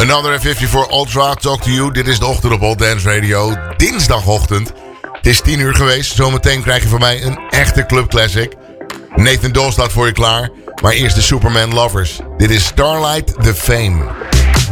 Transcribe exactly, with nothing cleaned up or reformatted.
Another vijfenvijftig Ultra, Talk to You. Dit is de ochtend op All Dance Radio. Dinsdagochtend. Het is tien uur geweest. Zometeen krijg je van mij een echte clubclassic. Nathan Dawe staat voor je klaar. Maar eerst de Superman Lovers. Dit is Starlight the Fame.